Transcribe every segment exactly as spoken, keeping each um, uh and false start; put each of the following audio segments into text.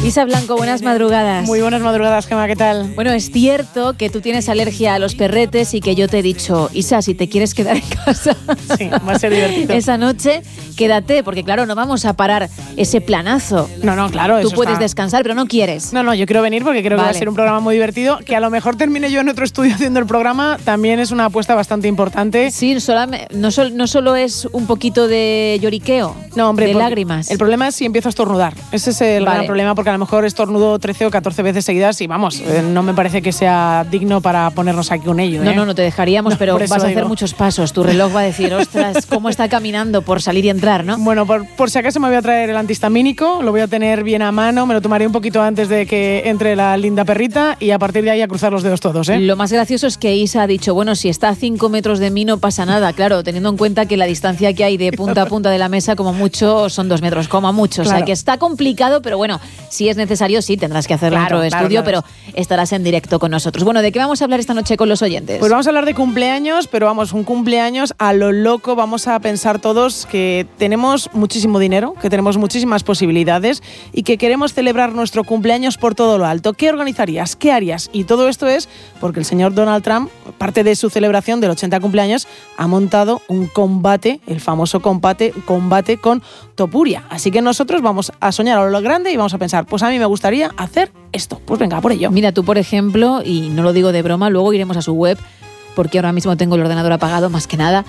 Isa Blanco, buenas madrugadas. Muy buenas madrugadas, Gemma, ¿qué tal? Bueno, es cierto que tú tienes alergia a los perretes y que yo te he dicho, Isa, si te quieres quedar en casa, sí, va a ser divertido. esa noche, quédate, porque claro, no vamos a parar ese planazo. No, no, claro. Tú eso puedes está... descansar, pero no quieres. No, no, yo quiero venir porque creo vale. que va a ser un programa muy divertido. Que a lo mejor termine yo en otro estudio haciendo el programa, también es una apuesta bastante importante. Sí, solamente, no, sol, no solo es un poquito de lloriqueo, no, hombre, de lágrimas. El problema es si empiezo a estornudar. Ese es el vale. gran problema, porque a lo mejor estornudo trece o catorce veces seguidas y vamos, eh, no me parece que sea digno para ponernos aquí un ello. ¿eh? No, no, no te dejaríamos, no, pero vas a hacer muchos pasos. Tu reloj va a decir, ostras, cómo está caminando por salir y entrar, ¿no? Bueno, por, por si acaso me voy a traer el antihistamínico, lo voy a tener bien a mano, me lo tomaré un poquito antes de que entre la linda perrita y a partir de ahí a cruzar los dedos todos, ¿eh? Lo más gracioso es que Isa ha dicho, bueno, si está a cinco metros de mí no pasa nada, claro, teniendo en cuenta que la distancia que hay de punta a punta de la mesa como mucho son dos metros, como mucho, claro. O sea que está complicado, pero bueno, si es necesario sí tendrás que hacerlo claro, dentro de claro, estudio, claro. pero estarás en directo con nosotros. Bueno, ¿de qué vamos a hablar esta noche con los oyentes? Pues vamos a hablar de cumpleaños, pero vamos, un cumpleaños a lo loco. Vamos a pensar todos que tenemos muchísimo dinero, que tenemos muchísimas posibilidades y que queremos celebrar nuestro cumpleaños por todo lo alto. ¿Qué organizarías? ¿Qué harías? Y todo esto es porque el señor Donald Trump, parte de su celebración del ochenta cumpleaños, ha montado un combate, el famoso combate, combate con Topuria. Así que nosotros vamos a soñar a lo grande y vamos a pensar, pues a mí me gustaría hacer esto. Pues venga, por ello. Mira, tú por ejemplo, y no lo digo de broma, luego iremos a su web, porque ahora mismo tengo el ordenador apagado más que nada.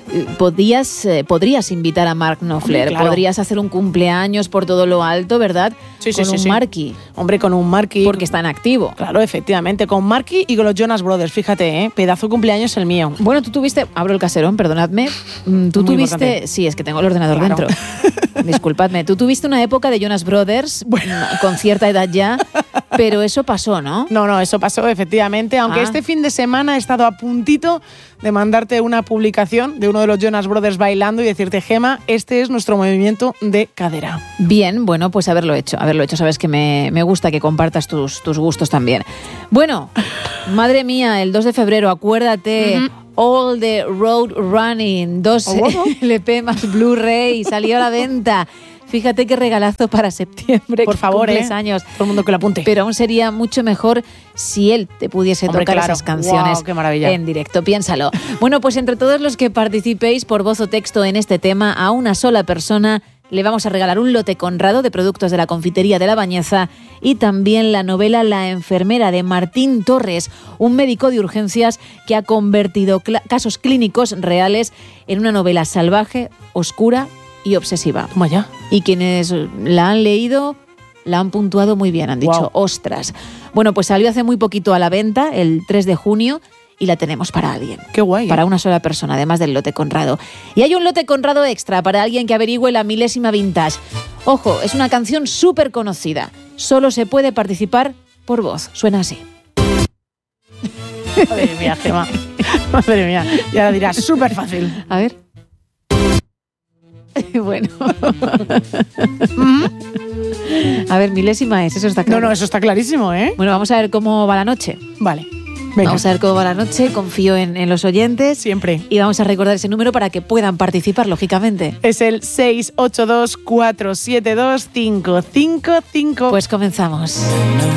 Podías, eh, podrías invitar a Mark Knopfler, claro. Podrías hacer un cumpleaños por todo lo alto, ¿verdad? Sí, sí, con sí, un sí. marquee. Hombre, con un marquee. Porque está en activo. Claro, efectivamente, con marquee y con los Jonas Brothers, fíjate, ¿eh? Pedazo de cumpleaños el mío. Bueno, tú tuviste, abro el caserón, perdonadme, tú Muy tuviste, importante. Sí, es que tengo el ordenador claro. dentro. Disculpadme, tú tuviste una época de Jonas Brothers, bueno. con cierta edad ya, pero eso pasó, ¿no? No, no, eso pasó, efectivamente, aunque ah. este fin de semana he estado a puntito de mandarte una publicación de uno de los Jonas Brothers bailando y decirte, Gema, este es nuestro movimiento de cadera. Bien, bueno, pues haberlo hecho, haberlo hecho, sabes que me, me gusta que compartas tus, tus gustos también. Bueno, madre mía, el dos de febrero, acuérdate... Uh-huh. All the Road Running, dos oh, oh. L P más Blu-ray, salió a la venta. Fíjate qué regalazo para septiembre. Por favor, cumples ¿eh? años. Todo el mundo que lo apunte. Pero aún sería mucho mejor si él te pudiese Hombre, tocar claro. esas canciones wow, qué maravilla. en directo. Piénsalo. Bueno, pues entre todos los que participéis por voz o texto en este tema, a una sola persona le vamos a regalar un lote Conrado de productos de la confitería de La Bañeza y también la novela La enfermera de Martín Torres, un médico de urgencias que ha convertido cl- casos clínicos reales en una novela salvaje, oscura y obsesiva. Toma ya. Y quienes la han leído la han puntuado muy bien, han dicho, wow. ostras. Bueno, pues salió hace muy poquito a la venta, el tres de junio, y la tenemos para alguien. Qué guay. Para ¿eh? una sola persona, además del lote Conrado. Y hay un lote Conrado extra para alguien que averigüe la milésima vintage. Ojo, es una canción súper conocida. Solo se puede participar por voz. Suena así. Madre mía, Gemma. Madre mía. Ya la dirás, súper fácil. A ver. Bueno. A ver, milésima es, eso está claro. No, no, eso está clarísimo, ¿eh? Bueno, vamos a ver cómo va la noche. Vale. Venga. Vamos a ver cómo va la noche, confío en, en los oyentes. Siempre. Y vamos a recordar ese número para que puedan participar, lógicamente. Es el seis ocho dos, cuatro siete dos, cinco cinco cinco. Pues comenzamos.